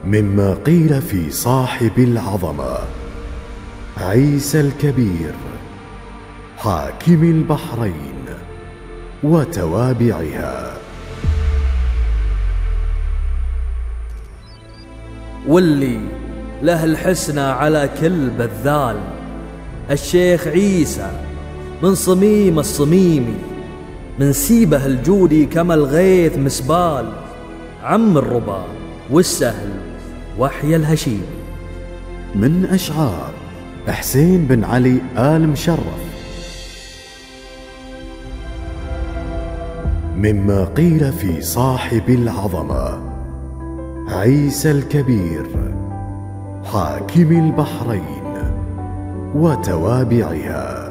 مما قيل في صاحب العظمة عيسى الكبير حاكم البحرين وتوابعها. واللي له الحسنى على كل بذال، الشيخ عيسى من صميم الصميمي، من سيبه الجودي كما الغيث مسبال، عم الربا والسهل وحي الهشيمي. من أشعار حسين بن علي آل مشرف. مما قيل في صاحب العظمة عيسى الكبير حاكم البحرين وتوابعها.